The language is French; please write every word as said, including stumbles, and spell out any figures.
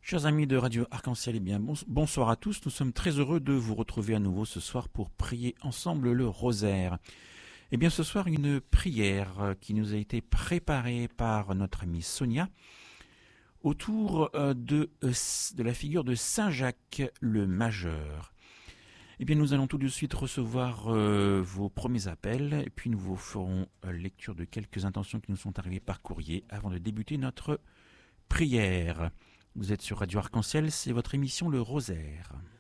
Chers amis de Radio Arc-en-Ciel, eh bien, bonsoir à tous. Nous sommes très heureux de vous retrouver à nouveau ce soir pour prier ensemble le rosaire. Eh bien, ce soir, une prière qui nous a été préparée par notre amie Sonia autour de, de la figure de Saint Jacques le Majeur. Eh bien, nous allons tout de suite recevoir euh, vos premiers appels et puis nous vous ferons euh, lecture de quelques intentions qui nous sont arrivées par courrier avant de débuter notre prière. Vous êtes sur Radio Arc-en-Ciel, c'est votre émission Le Rosaire.